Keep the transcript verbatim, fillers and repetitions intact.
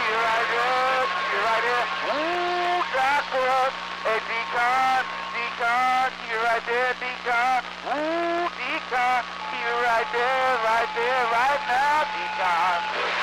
you right here, you right here. Ooh, doctor, hey, Decon, Decon, you right there, Decon. Ooh, Decon, you right there, right there, right now, Decon.